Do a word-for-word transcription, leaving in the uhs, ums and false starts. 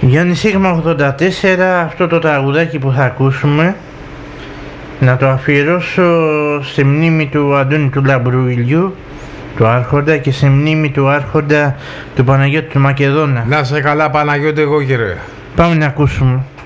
Γιάννη Σίγμα ογδόντα τέσσερα, αυτό το τραγουδάκι που θα ακούσουμε να το αφιερώσω στη μνήμη του Αντώνη του Λαμπρουηλιού, του Άρχοντα, και στη μνήμη του Άρχοντα του Παναγιώτη του Μακεδόνα. Να σε καλά Παναγιώτη, εγώ κύριε. Πάμε να ακούσουμε.